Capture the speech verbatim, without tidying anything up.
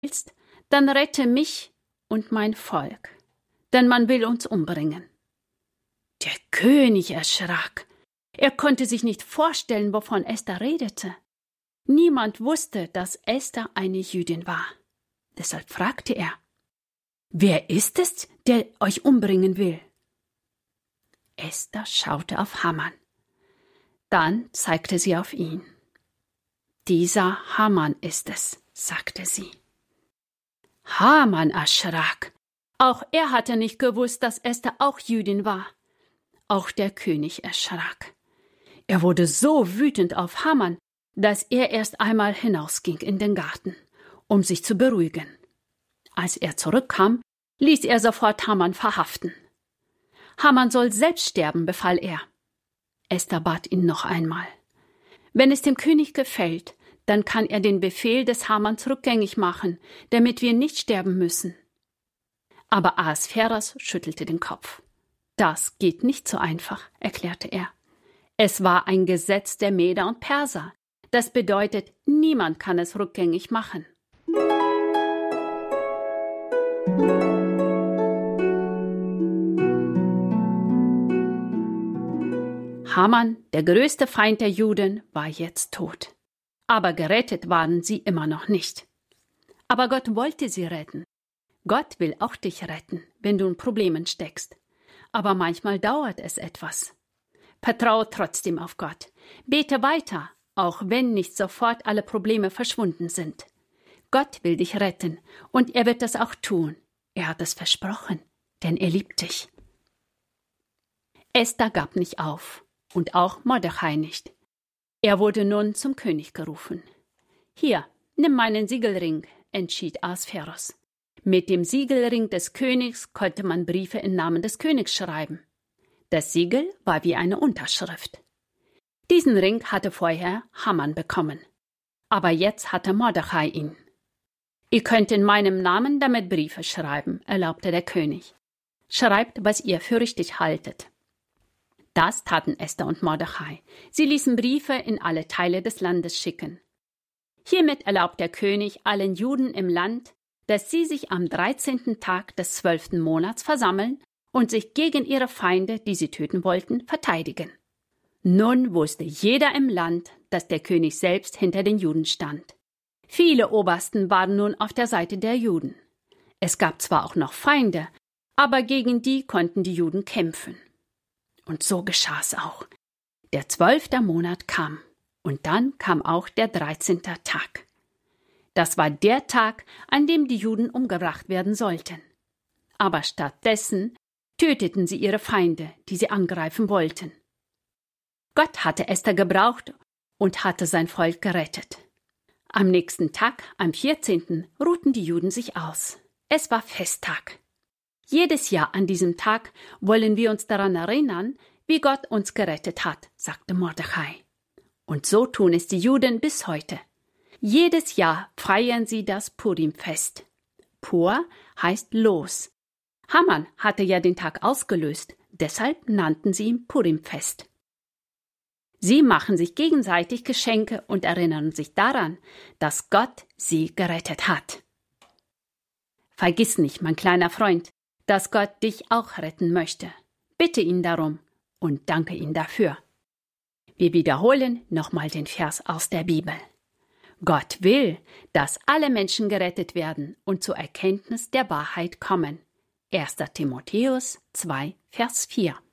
willst, dann rette mich und mein Volk, denn man will uns umbringen. Der König erschrak. Er konnte sich nicht vorstellen, wovon Esther redete. Niemand wusste, dass Esther eine Jüdin war. Deshalb fragte er: Wer ist es, der euch umbringen will? Esther schaute auf Haman. Dann zeigte sie auf ihn. Dieser Haman ist es, sagte sie. Haman erschrak. Auch er hatte nicht gewusst, dass Esther auch Jüdin war. Auch der König erschrak. Er wurde so wütend auf Haman, dass er erst einmal hinausging in den Garten, um sich zu beruhigen. Als er zurückkam, ließ er sofort Haman verhaften. Haman soll selbst sterben, befahl er. Esther bat ihn noch einmal. Wenn es dem König gefällt, dann kann er den Befehl des Haman rückgängig machen, damit wir nicht sterben müssen. Aber Ahasveros schüttelte den Kopf. Das geht nicht so einfach, erklärte er. Es war ein Gesetz der Meder und Perser. Das bedeutet, niemand kann es rückgängig machen. Haman, der größte Feind der Juden, war jetzt tot. Aber gerettet waren sie immer noch nicht. Aber Gott wollte sie retten. Gott will auch dich retten, wenn du in Problemen steckst. Aber manchmal dauert es etwas. Vertraue trotzdem auf Gott. Bete weiter, auch wenn nicht sofort alle Probleme verschwunden sind. Gott will dich retten und er wird das auch tun. Er hat es versprochen, denn er liebt dich. Esther gab nicht auf und auch Mordechai nicht. Er wurde nun zum König gerufen. Hier, nimm meinen Siegelring, entschied Ahasveros. Mit dem Siegelring des Königs konnte man Briefe im Namen des Königs schreiben. Das Siegel war wie eine Unterschrift. Diesen Ring hatte vorher Haman bekommen. Aber jetzt hatte Mordechai ihn. Ihr könnt in meinem Namen damit Briefe schreiben, erlaubte der König. Schreibt, was ihr für richtig haltet. Das taten Esther und Mordechai. Sie ließen Briefe in alle Teile des Landes schicken. Hiermit erlaubt der König allen Juden im Land, dass sie sich am dreizehnten Tag des zwölften Monats versammeln und sich gegen ihre Feinde, die sie töten wollten, verteidigen. Nun wusste jeder im Land, dass der König selbst hinter den Juden stand. Viele Obersten waren nun auf der Seite der Juden. Es gab zwar auch noch Feinde, aber gegen die konnten die Juden kämpfen. Und so geschah es auch. Der zwölfte Monat kam, und dann kam auch der dreizehnte Tag. Das war der Tag, an dem die Juden umgebracht werden sollten. Aber stattdessen töteten sie ihre Feinde, die sie angreifen wollten. Gott hatte Esther gebraucht und hatte sein Volk gerettet. Am nächsten Tag, am vierzehnten, ruhten die Juden sich aus. Es war Festtag. Jedes Jahr an diesem Tag wollen wir uns daran erinnern, wie Gott uns gerettet hat, sagte Mordechai. Und so tun es die Juden bis heute. Jedes Jahr feiern sie das Purim-Fest. Pur heißt los. Haman hatte ja den Tag ausgelöst, deshalb nannten sie ihn Purim-Fest. Sie machen sich gegenseitig Geschenke und erinnern sich daran, dass Gott sie gerettet hat. Vergiss nicht, mein kleiner Freund, dass Gott dich auch retten möchte. Bitte ihn darum und danke ihm dafür. Wir wiederholen nochmal den Vers aus der Bibel. Gott will, dass alle Menschen gerettet werden und zur Erkenntnis der Wahrheit kommen. erster Timotheus zwei, Vers vier.